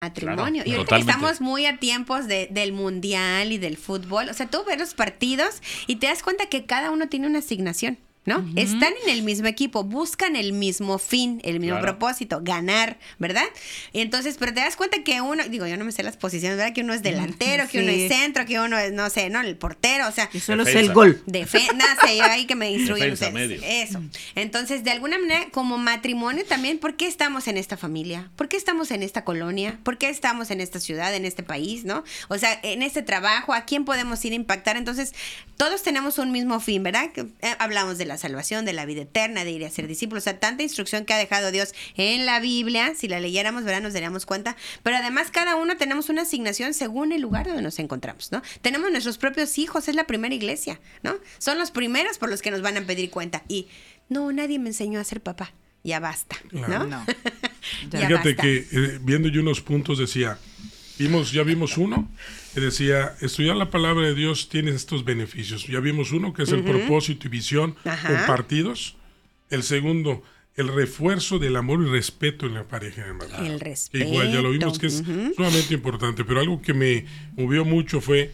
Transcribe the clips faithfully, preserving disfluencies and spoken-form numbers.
matrimonio. Claro, y ahorita totalmente. que estamos muy a tiempos de, del mundial y del fútbol, o sea, tú ves los partidos y te das cuenta que cada uno tiene una asignación, ¿no? Uh-huh. Están en el mismo equipo, buscan el mismo fin, el mismo claro. propósito, ganar, ¿verdad? Y entonces, pero te das cuenta que uno, digo, yo no me sé las posiciones, ¿verdad? Que uno es delantero, que sí. uno es centro, que uno es, no sé, ¿no? El portero, o sea. Y solo es el gol. Defe- no sé, yo ahí que me instruyen Defensa, ustedes. medio. Eso. Entonces, de alguna manera, como matrimonio también, ¿por qué estamos en esta familia? ¿Por qué estamos en esta colonia? ¿Por qué estamos en esta ciudad, en este país, ¿no? O sea, en este trabajo, ¿a quién podemos ir a impactar? Entonces, todos tenemos un mismo fin, ¿verdad? Que, eh, hablamos de la salvación, de la vida eterna, de ir a ser discípulos, o sea, tanta instrucción que ha dejado Dios en la Biblia, si la leyéramos, ¿verdad? Nos daríamos cuenta, pero además cada uno tenemos una asignación según el lugar donde nos encontramos, ¿no? Tenemos nuestros propios hijos, es la primera iglesia, ¿no? Son los primeros por los que nos van a pedir cuenta, y no, nadie me enseñó a ser papá, ya basta, ¿no? Claro. No. Ya Fíjate basta. que eh, viendo yo unos puntos decía, vimos, ya vimos uno, que decía, estudiar la palabra de Dios tiene estos beneficios. Ya vimos uno, que es el uh-huh. propósito y visión Ajá. compartidos. El segundo, el refuerzo del amor y respeto en la pareja, hermano. El respeto. Igual, ya lo vimos que es uh-huh. sumamente importante, pero algo que me movió mucho fue,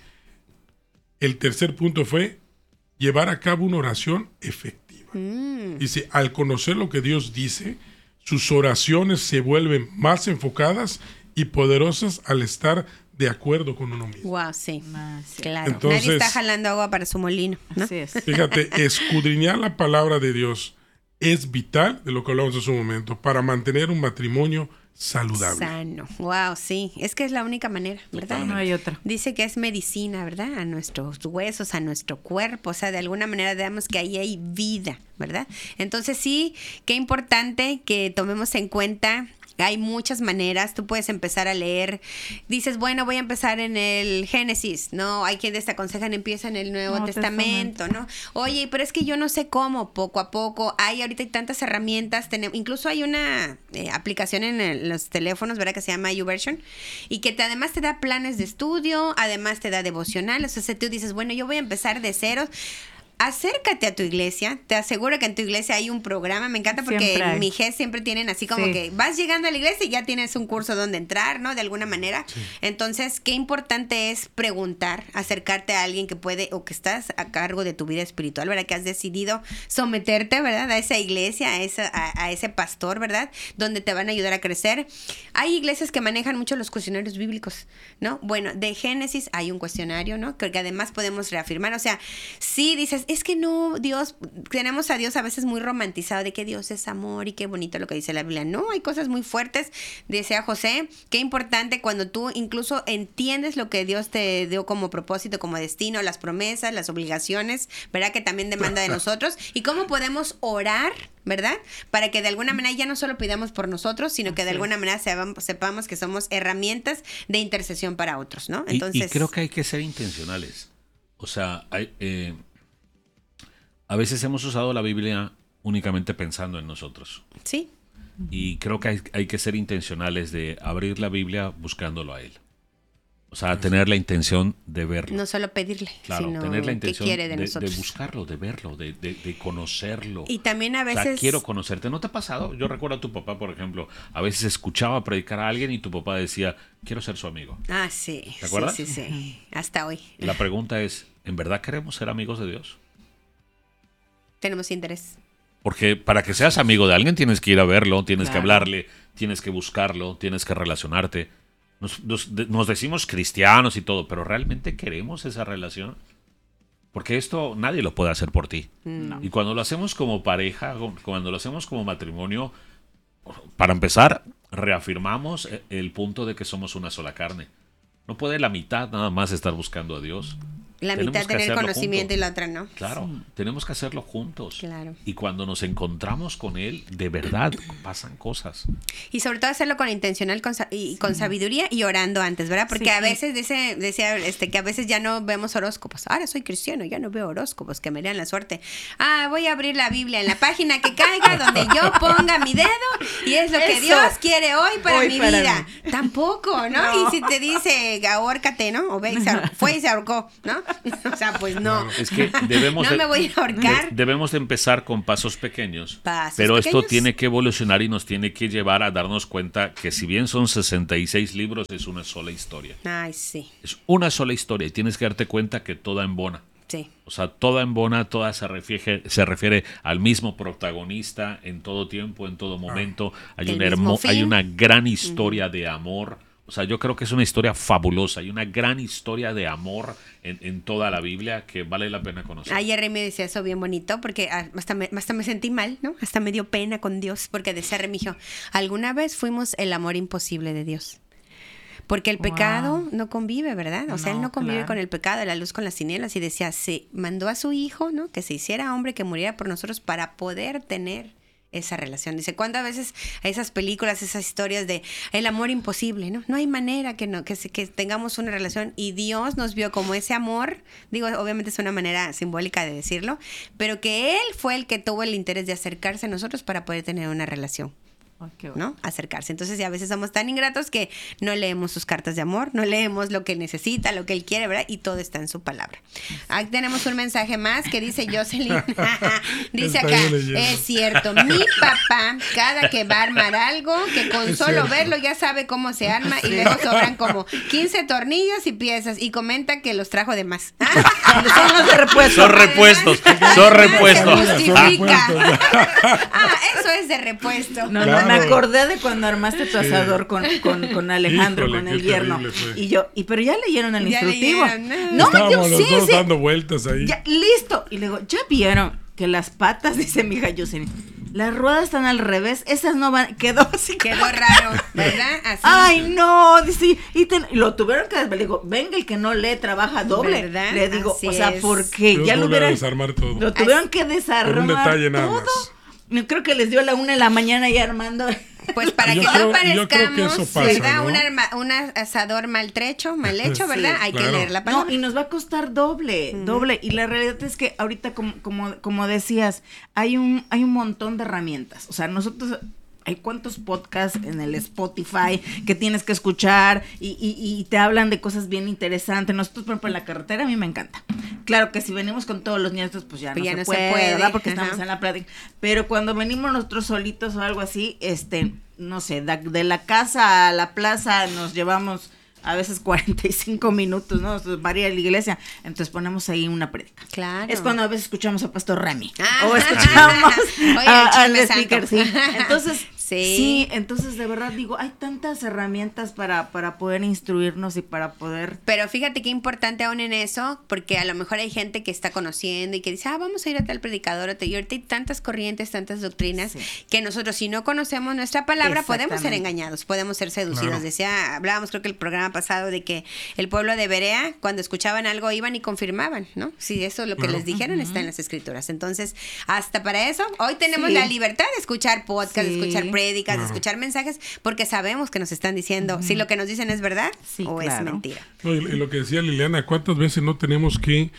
el tercer punto fue, llevar a cabo una oración efectiva. Mm. Dice, al conocer lo que Dios dice, sus oraciones se vuelven más enfocadas y poderosas al estar de acuerdo con uno mismo. Wow, sí, ah, sí. claro. Entonces, nadie está jalando agua para su molino, ¿no? Así es. Fíjate, escudriñar la palabra de Dios es vital, de lo que hablamos hace un momento, para mantener un matrimonio saludable. Sano. Wow, sí. Es que es la única manera, ¿verdad? No hay otra. Dice que es medicina, ¿verdad? A nuestros huesos, a nuestro cuerpo. O sea, de alguna manera digamos que ahí hay vida, ¿verdad? Entonces sí, qué importante que tomemos en cuenta. Hay muchas maneras, tú puedes empezar a leer, dices, bueno, voy a empezar en el Génesis, ¿no? Hay quienes te aconsejan, empieza en el Nuevo no, Testamento, Testamento, ¿no? Oye, pero es que yo no sé cómo, poco a poco, hay ahorita hay tantas herramientas, tenemos, incluso hay una eh, aplicación en el, los teléfonos, ¿verdad? Que se llama YouVersion, y que te, además te da planes de estudio, además te da devocionales, o sea, tú dices, bueno, yo voy a empezar de cero. Acércate a tu iglesia, te aseguro que en tu iglesia hay un programa, me encanta porque en mi G siempre tienen así como sí. que vas llegando a la iglesia y ya tienes un curso donde entrar, ¿no? De alguna manera. Sí. Entonces, qué importante es preguntar, acercarte a alguien que puede o que estás a cargo de tu vida espiritual, ¿verdad? Que has decidido someterte, ¿verdad? A esa iglesia, a, esa, a, a ese pastor, ¿verdad? Donde te van a ayudar a crecer. Hay iglesias que manejan mucho los cuestionarios bíblicos, ¿no? Bueno, de Génesis hay un cuestionario, ¿no? Que además podemos reafirmar, o sea, sí dices, es que no, Dios, tenemos a Dios a veces muy romantizado de que Dios es amor y qué bonito lo que dice la Biblia. No, hay cosas muy fuertes, decía José, qué importante cuando tú incluso entiendes lo que Dios te dio como propósito, como destino, las promesas, las obligaciones, ¿verdad? Que también demanda de nosotros y cómo podemos orar, ¿verdad? Para que de alguna manera ya no solo pidamos por nosotros, sino que de alguna manera sepamos, sepamos que somos herramientas de intercesión para otros, ¿no? Entonces, y, y creo que hay que ser intencionales. O sea, hay... Eh, A veces hemos usado la Biblia únicamente pensando en nosotros. Sí. Y creo que hay, hay que ser intencionales de abrir la Biblia buscándolo a Él. O sea, tener la intención de verlo. No solo pedirle, claro, sino tener la intención qué quiere de, de, nosotros. de buscarlo, de verlo, de, de, de conocerlo. Y también a veces... O sea, quiero conocerte. ¿No te ha pasado? Yo recuerdo a tu papá, por ejemplo, a veces escuchaba predicar a alguien y tu papá decía, quiero ser su amigo. Ah, sí. ¿Te acuerdas? Sí, sí, sí. Hasta hoy. La pregunta es, ¿en verdad queremos ser amigos de Dios? Tenemos interés. Porque para que seas amigo de alguien tienes que ir a verlo, tienes claro. que hablarle, tienes que buscarlo, tienes que relacionarte. Nos, nos, nos decimos cristianos y todo, pero ¿realmente queremos esa relación? Porque esto nadie lo puede hacer por ti. No. Y cuando lo hacemos como pareja, cuando lo hacemos como matrimonio, para empezar, reafirmamos el punto de que somos una sola carne. No puede la mitad nada más estar buscando a Dios. La tenemos mitad tener conocimiento juntos. Y la otra no. Claro, sí. Tenemos que hacerlo juntos. Claro. Y cuando nos encontramos con Él, de verdad pasan cosas. Y sobre todo hacerlo con intencional con, y sí. con sabiduría y orando antes, ¿verdad? Porque sí, a veces dice, decía este, que a veces ya no vemos horóscopos. Ahora soy cristiano, ya no veo horóscopos, que me lean la suerte. Ah, voy a abrir la Biblia en la página que caiga donde yo ponga mi dedo y es lo que Eso. Dios quiere hoy para hoy mi para vida. Mí. Tampoco, ¿no? no? Y si te dice, ahórcate, ¿no? O ve y se ahor- fue y se ahorcó, ¿no? O sea, pues no. Es que debemos no de, me voy a ahorcar. de- debemos de empezar con pasos pequeños. Pasos pero pequeños. esto tiene que evolucionar y nos tiene que llevar a darnos cuenta que si bien son sesenta y seis libros, es una sola historia. Ay, sí, Es una sola historia y tienes que darte cuenta que toda embona. sí. O sea, toda embona, toda se refiere, se refiere al mismo protagonista en todo tiempo, en todo momento. Hay, El una, mismo hermo- hay fin. una gran historia de amor. O sea, yo creo que es una historia fabulosa. Hay una gran historia de amor en, en toda la Biblia que vale la pena conocer. Ayer Remy decía eso bien bonito porque ah, hasta me, hasta me sentí mal, ¿no? Hasta me dio pena con Dios porque decía Remigio, alguna vez fuimos el amor imposible de Dios. Porque el Wow. pecado no convive, ¿verdad? O sea, él No, no convive claro. con el pecado, la luz con las tinieblas. Y decía, sí, mandó a su hijo, ¿no? Que se hiciera hombre, que muriera por nosotros para poder tener esa relación. Dice, ¿cuántas veces a esas películas, esas historias de el amor imposible, ¿no? No hay manera que no que, se- que tengamos una relación y Dios nos vio como ese amor, digo, obviamente es una manera simbólica de decirlo, pero que Él fue el que tuvo el interés de acercarse a nosotros para poder tener una relación. Ay, qué bueno. ¿No? Acercarse. Entonces, ya a veces somos tan ingratos que no leemos sus cartas de amor, no leemos lo que necesita, lo que él quiere, ¿verdad? Y todo está en su palabra. Aquí tenemos un mensaje más que dice Jocelyn. Dice Está acá, yo leyendo. es cierto, mi papá, cada que va a armar algo, que con Es solo cierto. verlo ya sabe cómo se arma y luego sobran como quince tornillos y piezas y comenta que los trajo de más. Son los de repuesto. Son repuestos, son repuestos. Se justifica. Son Ah, eso es de repuesto. No, Claro. no, me acordé de cuando armaste tu Sí. asador con, con, con Alejandro, Híjole, con qué el yerno. terrible fue. Y yo, y pero ya leyeron el Ya instructivo. leyeron, no. No, yo Estábamos los sí, dos sí. dando vueltas ahí. Ya, listo. Y le digo, ¿ya vieron que las patas, dice mi hija Jocelyn, las ruedas están al revés? Esas no van. Quedó así. Quedó raro, ¿verdad? Así. Ay, no, dice, y, ten- y lo tuvieron que desvelar. Le digo, venga, el que no lee trabaja doble. ¿Verdad? Le digo, Así o sea, es. porque Yo ya lo volví a hubieran. desarmar todo. Lo tuvieron que desarmar. Por un detalle nada todo. más. Yo creo que les dio a la una de la mañana ya armando. Pues para Yo que creo- no yo creo que parezcamos, eso pasa, ¿verdad? ¿no? Un, arma- un asador maltrecho, mal hecho, ¿verdad? Sí, Hay claro. que leer la No, palabra. y nos va a costar doble, doble. Y la realidad es que ahorita, como, como, como decías, hay un, hay un montón de herramientas. O sea, nosotros, hay cuántos podcasts en el Spotify que tienes que escuchar y, y, y te hablan de cosas bien interesantes. Nosotros, por ejemplo, en la carretera a mí me encanta. Claro que si venimos con todos los nietos, pues ya, Pues no, ya se no se puede, puede, ¿verdad? Porque ajá. estamos en la plática. Pero cuando venimos nosotros solitos o algo así, este, no sé, da- de la casa a la plaza nos llevamos a veces cuarenta y cinco minutos, ¿no? Entonces, varía la iglesia. Entonces ponemos ahí una prédica. Claro. Es cuando a veces escuchamos a Pastor Remy. Ah. O escuchamos Oye, el a- al chisme speaker, santo. sí. Entonces, Sí. sí. entonces de verdad digo, hay tantas herramientas para, para poder instruirnos y para poder. Pero fíjate qué importante aún en eso, porque a lo mejor hay gente que está conociendo y que dice, ah, vamos a ir a tal predicador. Y ahorita hay tantas corrientes, tantas doctrinas, Sí. que nosotros, si no conocemos nuestra palabra, podemos ser Exactamente. engañados, podemos ser seducidos. Claro. Decía, hablábamos creo que el programa pasado de que el pueblo de Berea, cuando escuchaban algo, iban y confirmaban, ¿no? Si eso lo que Claro. les dijeron está en las escrituras. Entonces, hasta para eso, hoy tenemos Sí. la libertad de escuchar podcasts, Sí. de escuchar prédicas, de Claro. escuchar mensajes, porque sabemos que nos están diciendo si lo que nos dicen es verdad Sí, o es claro. mentira. No, y, y lo que decía Liliana, ¿cuántas veces no tenemos que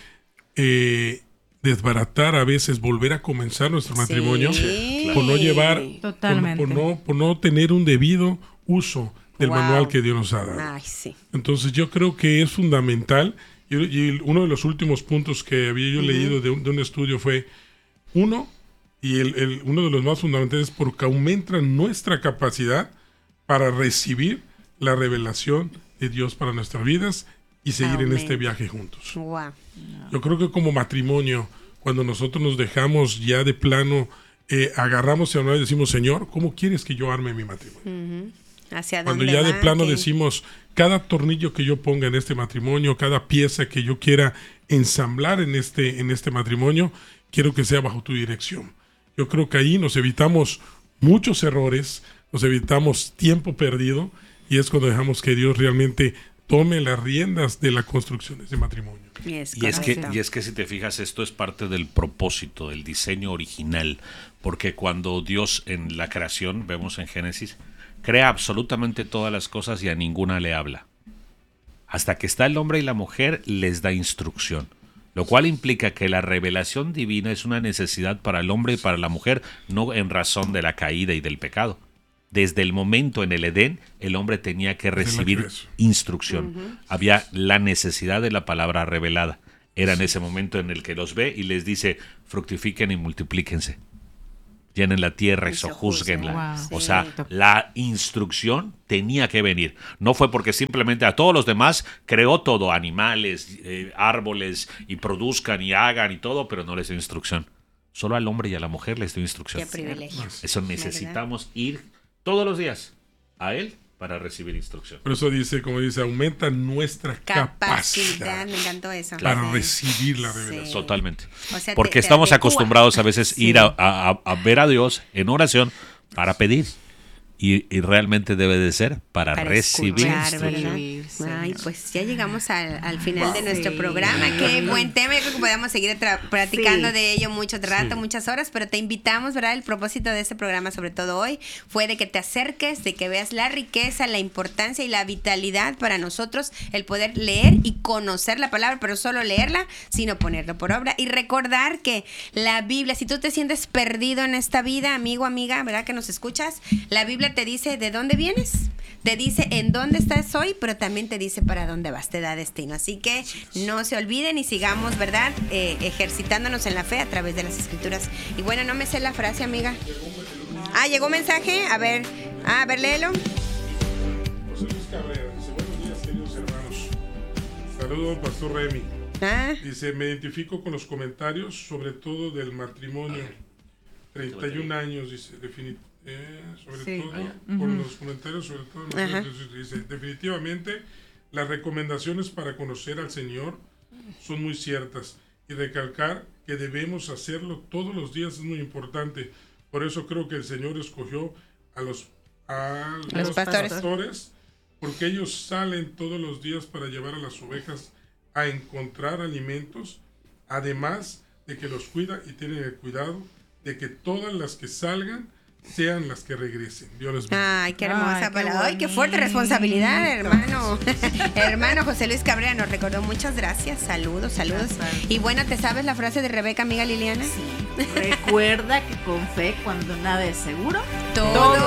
eh, desbaratar a veces, volver a comenzar nuestro matrimonio Sí. por no llevar, Totalmente. Por, por no, por no tener un debido uso del Wow. manual que Dios nos ha dado? Ay, sí. Entonces yo creo que es fundamental, y, y uno de los últimos puntos que había yo leído de un, de un estudio fue, uno, y el, el- uno de los más fundamentales, porque aumenta nuestra capacidad para recibir la revelación de Dios para nuestras vidas y seguir en este Amén. viaje juntos. Wow. Yo creo que como matrimonio, cuando nosotros nos dejamos ya de plano, eh, agarramos a y decimos, Señor, ¿cómo quieres que yo arme mi matrimonio? ¿Hacia Cuando dónde ya de va? plano ¿Qué? decimos, cada tornillo que yo ponga en este matrimonio, cada pieza que yo quiera ensamblar en este, en este matrimonio, quiero que sea bajo tu dirección. Yo creo que ahí nos evitamos muchos errores, nos evitamos tiempo perdido, y es cuando dejamos que Dios realmente tome las riendas de la construcción de ese matrimonio. Y es, Y es, que, correcto. y es que si te fijas, esto es parte del propósito, del diseño original, porque cuando Dios en la creación, vemos en Génesis, crea absolutamente todas las cosas y a ninguna le habla. Hasta que está el hombre y la mujer, les da instrucción, lo cual implica que la revelación divina es una necesidad para el hombre y para la mujer, no en razón de la caída y del pecado. Desde el momento en el Edén, el hombre tenía que recibir creación. instrucción. Había la necesidad de la palabra revelada. era en ese momento en el que los ve y les dice, fructifiquen y multiplíquense. Llenen la tierra y sojúzguenla. Wow. O sea, la instrucción tenía que venir. No fue porque simplemente a todos los demás creó todo, animales, eh, árboles, y produzcan y hagan y todo, pero no les dio instrucción. Solo al hombre y a la mujer les dio instrucción. Qué privilegio. Eso necesitamos ir todos los días a él para recibir instrucción. Por eso dice, como dice, aumenta nuestra Capacidad, capacidad me encantó eso. para Sí. recibir la Sí. revelación. Totalmente. O sea, Porque te- te estamos adecua. acostumbrados a veces Sí. ir a, a- a ver a Dios en oración para pedir. Y, y realmente debe de ser para, Para recibir escuchar, instrucción. ¿verdad? Sí. Ay, pues ya llegamos al, al final de Sí. nuestro programa. Qué buen tema. Yo creo que podemos seguir tra- platicando Sí. de ello mucho rato, Sí. muchas horas, pero te invitamos, ¿verdad? El propósito de este programa, sobre todo hoy, fue de que te acerques, de que veas la riqueza, la importancia y la vitalidad para nosotros, el poder leer y conocer la palabra, pero solo leerla, sino ponerlo por obra. Y recordar que la Biblia, si tú te sientes perdido en esta vida, amigo, amiga, ¿verdad? Que nos escuchas, la Biblia te dice de dónde vienes, te dice en dónde estás hoy, pero también te dice para dónde vas, te da destino. Así que no se olviden y sigamos, ¿verdad? Eh, ejercitándonos en la fe a través de las escrituras. Y bueno, no me sé la frase, amiga. Ah, llegó un mensaje. A ver, ah, a ver, léelo. José Luis Cabrera dice, buenos días, queridos hermanos. Saludos, Pastor Remy. Ah, Dice, me identifico con los comentarios, sobre todo del matrimonio. treinta y un años, dice, definitivamente. Eh, sobre Sí. todo, con los comentarios, sobre todo, en Ajá. dice, definitivamente las recomendaciones para conocer al Señor son muy ciertas y recalcar que debemos hacerlo todos los días es muy importante. Por eso creo que el Señor escogió a los, a Los los pastores. pastores, porque ellos salen todos los días para llevar a las ovejas a encontrar alimentos, además de que los cuida y tienen el cuidado de que todas las que salgan sean las que regresen. Dios les bendiga. ay, qué hermosa Ay, qué palabra. Ay, qué fuerte bonito. responsabilidad, hermano. Hermano José Luis Cabrera nos recordó. Muchas gracias. Saludos, saludos. gracias. Y bueno, ¿te sabes la frase de Rebeca, amiga Liliana? Recuerda que con fe, cuando nada es seguro, Todo